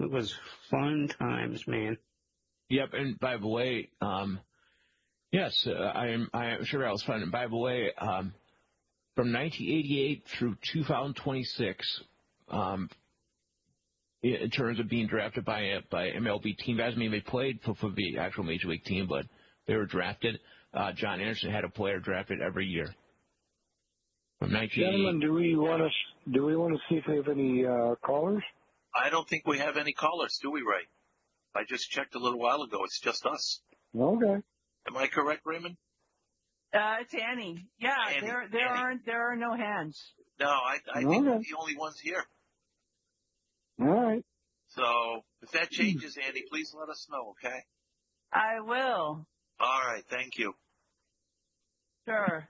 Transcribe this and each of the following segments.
It was fun times, man. Yep, and by the way, yes, I am sure that was fun. And by the way, from 1988 through 2026, in terms of being drafted by MLB team, that doesn't mean they played for the actual Major League team, but they were drafted. John Anderson had a player drafted every year. From 1988. Gentlemen, do we want to see if we have any callers? I don't think we have any callers, do we, Ray? I just checked a little while ago. It's just us. Okay. Am I correct, Raymond? It's Annie. Yeah, Annie. there are no hands. No, I think we're the only ones here. All right. So if that changes, Annie, please let us know, okay? I will. All right, thank you. Sure.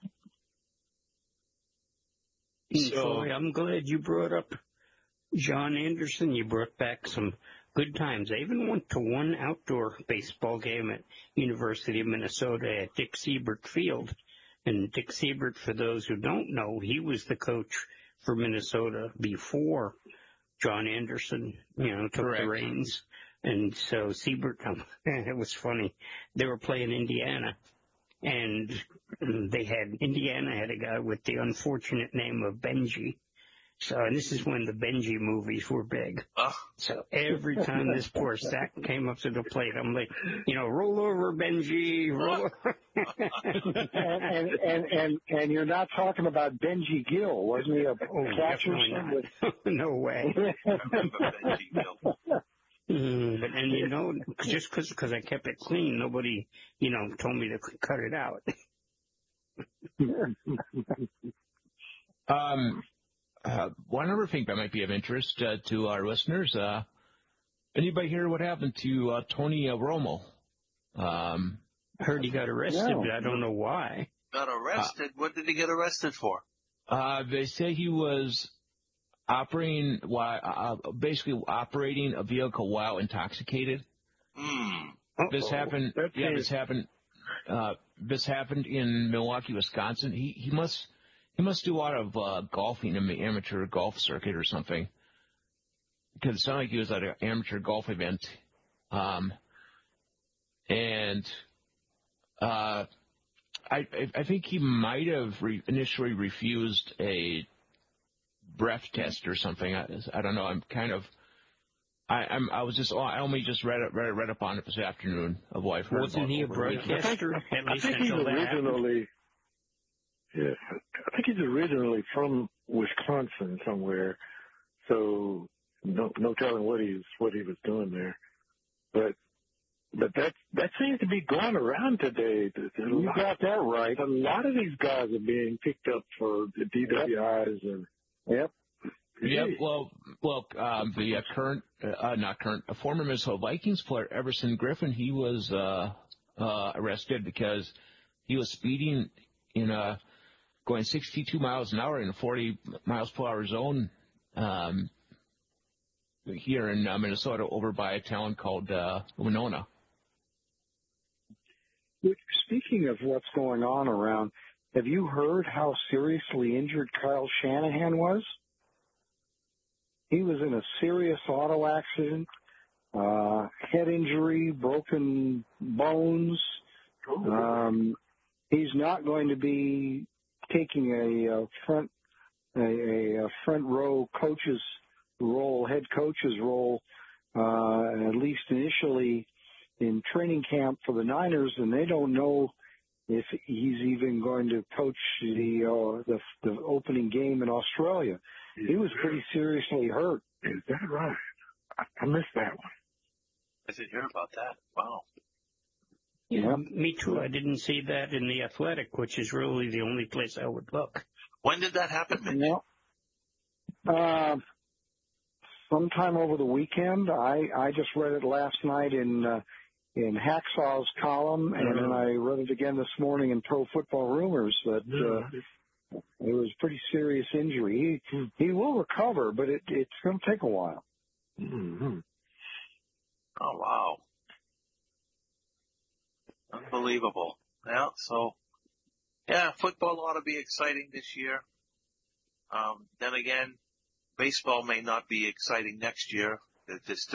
So I'm glad you brought up John Anderson. You brought back some good times. I even went to one outdoor baseball game at University of Minnesota at Dick Siebert Field. And Dick Siebert, for those who don't know, he was the coach for Minnesota before John Anderson, took the reins. And so Siebert, it was funny. They were playing Indiana. And Indiana had a guy with the unfortunate name of Benji. So, and this is when the Benji movies were big. So every time this poor sack came up to the plate, I'm like, roll over, Benji, roll over. and you're not talking about Benji Gill, wasn't he a catcher? No way. Benji Gill. But just because I kept it clean, nobody, told me to cut it out. One other thing that might be of interest to our listeners, anybody hear what happened to Tony Romo? Heard he got arrested, but I don't know why. Got arrested? What did he get arrested for? They say he was operating a vehicle while intoxicated. This happened. This happened in Milwaukee, Wisconsin. He must do a lot of golfing in the amateur golf circuit or something, because it sounded like he was at an amateur golf event, and I think he might have initially refused a breath test or something. I don't know. I only just read up on it this afternoon of what I've heard. Wasn't he a broadcaster? I think he's originally. Yeah, I think he's originally from Wisconsin somewhere, so no telling what he was doing there. But that seems to be going around today. You got that right. A lot of these guys are being picked up for the DWIs and yep. Yeah, well, the a former Minnesota Vikings player, Everson Griffin, he was arrested because he was speeding going 62 miles an hour in a 40 miles per hour zone here in Minnesota over by a town called Winona. Speaking of what's going on around, have you heard how seriously injured Kyle Shanahan was? He was in a serious auto accident, head injury, broken bones. He's not going to be taking a front row coach's role, head coach's role, at least initially in training camp for the Niners, and they don't know if he's even going to coach the opening game in Australia. He was pretty seriously hurt. Is that right? I missed that one. I didn't hear about that. Wow. Yeah, me too. I didn't see that in The Athletic, which is really the only place I would look. When did that happen, Mitch? Well, sometime over the weekend. I just read it last night in Hacksaw's column, and then I read it again this morning in Pro Football Rumors that it was a pretty serious injury. He will recover, but it's going to take a while. Mm-hmm. Oh, wow. Unbelievable. Yeah, football ought to be exciting this year. Then again, baseball may not be exciting next year. There's